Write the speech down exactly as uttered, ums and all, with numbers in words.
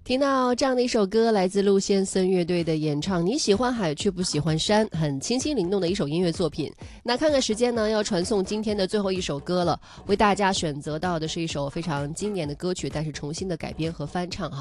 听到这样的一首歌，来自陆先森乐队的演唱，你喜欢海却不喜欢山，很清新灵动的一首音乐作品。那看看时间呢，要传送今天的最后一首歌了，为大家选择到的是一首非常经典的歌曲，但是重新的改编和翻唱哈。